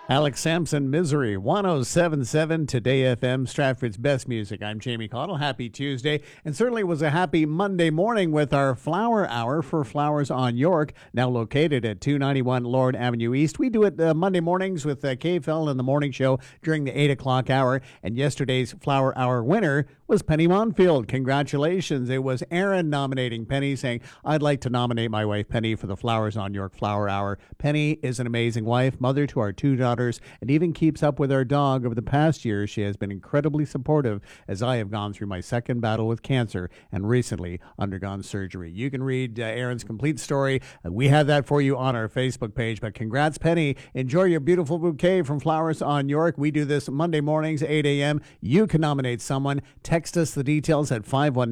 Alex Sampson, Misery, 107.7 Today FM, Stratford's best music. I'm Jamie Connell. Happy Tuesday, and certainly was a happy Monday morning with our Flower Hour for Flowers on York, now located at 291 Lord Avenue East. We do it Monday mornings with KFL in the morning show during the 8 o'clock hour, and yesterday's Flower Hour winner was Penny Monfield. Congratulations. It was Aaron nominating Penny, saying, I'd like to nominate my wife Penny for the Flowers on York Flower Hour. Penny is an amazing wife, mother to our two daughters, and even keeps up with our dog. Over the past year, she has been incredibly supportive as I have gone through my second battle with cancer and recently undergone surgery. You can read Aaron's complete story. We have that for you on our Facebook page, but congrats, Penny. Enjoy your beautiful bouquet from Flowers on York. We do this Monday mornings, 8 a.m. You can nominate someone. Text us the details at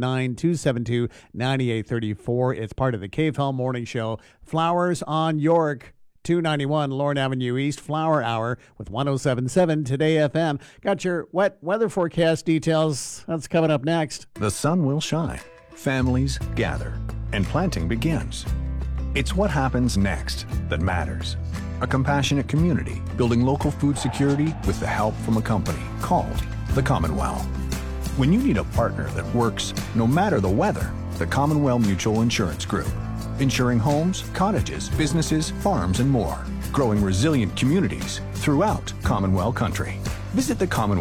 519-272-9834. It's part of the KFL Morning Show. Flowers on York, 291 Lorne Avenue East, Flower Hour with 107.7 Today FM. Got your wet weather forecast details. That's coming up next. The sun will shine, families gather, and planting begins. It's what happens next that matters. A compassionate community building local food security with the help from a company called the Commonwealth. When you need a partner that works no matter the weather, the Commonwealth Mutual Insurance Group. Insuring homes, cottages, businesses, farms, and more. Growing resilient communities throughout Commonwealth country. Visit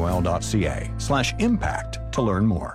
thecommonwealth.ca/impact to learn more.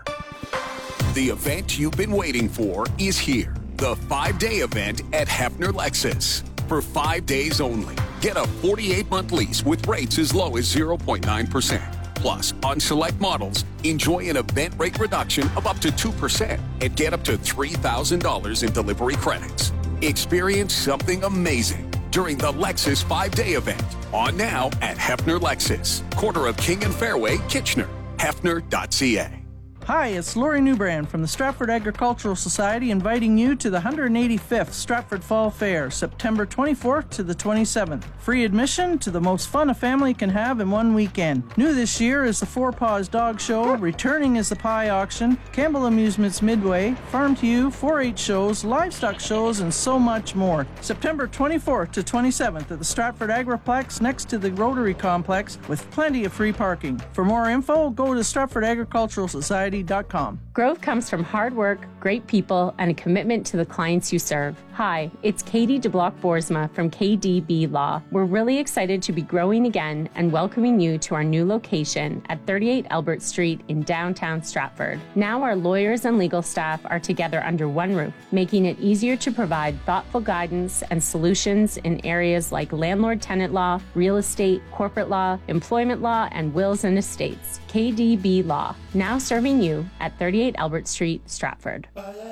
The event you've been waiting for is here. The 5-day event at Hefner Lexus. For 5 days only, get a 48-month lease with rates as low as 0.9%. Plus, on select models, enjoy an event rate reduction of up to 2% and get up to $3,000 in delivery credits. Experience something amazing during the Lexus 5-day event. On now at Hefner Lexus, corner of King and Fairway, Kitchener. Hefner.ca. Hi, it's Lori Newbrand from the Stratford Agricultural Society inviting you to the 185th Stratford Fall Fair, September 24th to the 27th. Free admission to the most fun a family can have in one weekend. New this year is the Four Paws Dog Show, returning is the Pie Auction, Campbell Amusements Midway, Farm to You, 4-H shows, livestock shows, and so much more. September 24th to 27th at the Stratford Agriplex next to the Rotary Complex with plenty of free parking. For more info, go to StratfordAgriculturalSociety.com. Growth comes from hard work, great people, and a commitment to the clients you serve. Hi, it's Katie DeBlock-Boersma from KDB Law. We're really excited to be growing again and welcoming you to our new location at 38 Albert Street in downtown Stratford. Now our lawyers and legal staff are together under one roof, making it easier to provide thoughtful guidance and solutions in areas like landlord-tenant law, real estate, corporate law, employment law, and wills and estates. KDB Law, now serving you at 38 Albert Street, Stratford.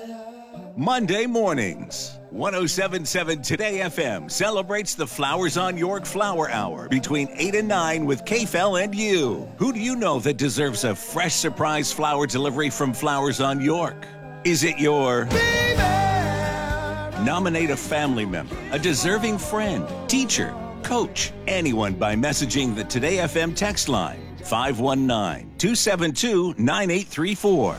Monday mornings, 107.7 Today FM celebrates the Flowers on York Flower Hour between 8 and 9 with KFL and you. Who do you know that deserves a fresh surprise flower delivery from Flowers on York? Is it your baby? Nominate a family member, a deserving friend, teacher, coach, anyone by messaging the Today FM text line 519-272-9834.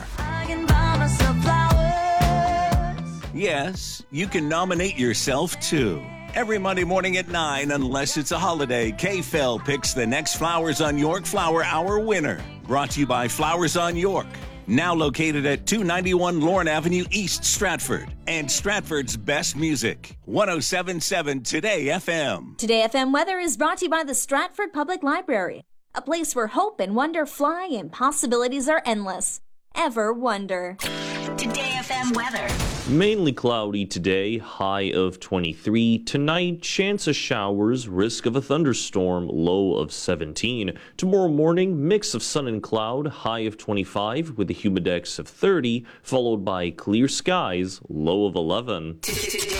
Yes, you can nominate yourself too. Every Monday morning at 9, unless it's a holiday, KFL picks the next Flowers on York Flower Hour winner. Brought to you by Flowers on York, now located at 291 Lorne Avenue East, Stratford. And Stratford's best music, 107.7 Today FM. Today FM weather is brought to you by the Stratford Public Library, a place where hope and wonder fly and possibilities are endless. Ever wonder. Today FM weather. Mainly cloudy today, high of 23. Tonight, chance of showers, risk of a thunderstorm, low of 17. Tomorrow morning, mix of sun and cloud, high of 25 with a humidex of 30, followed by clear skies, low of 11.